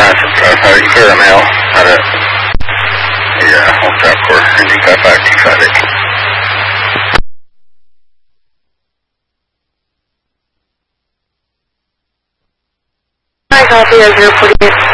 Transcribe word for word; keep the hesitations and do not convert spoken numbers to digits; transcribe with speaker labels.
Speaker 1: five five caramel out of, yeah, hold that for Indy five five two five eight.
Speaker 2: I copy as zero forty-eight.